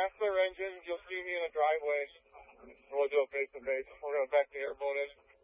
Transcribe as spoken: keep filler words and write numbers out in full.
fast clear engine. You'll see me in the driveway. We'll do it face to face. We're going to back the airboat in.